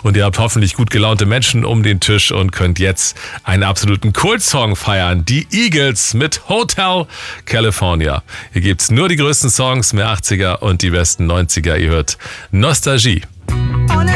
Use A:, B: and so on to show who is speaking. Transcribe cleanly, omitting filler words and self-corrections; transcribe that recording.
A: und ihr habt hoffentlich gut gelaunte Menschen um den Tisch und könnt jetzt einen absoluten Kultsong feiern. Die Eagles mit Hotel California. Hier gibt's nur die größten Songs, mehr 80er und die besten 90er. Ihr hört Nostalgie.